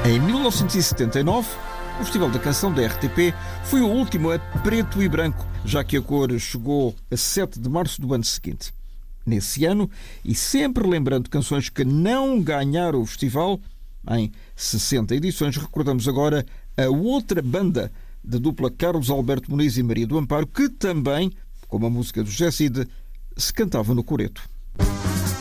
Em 1979, o Festival da Canção da RTP foi o último a preto e branco, já que a cor chegou a 7 de março do ano seguinte. Nesse ano, e sempre lembrando canções que não ganharam o festival, em 60 edições, recordamos agora a outra banda da dupla Carlos Alberto Muniz e Maria do Amparo, que também, como a música do José Cid, se cantava no coreto.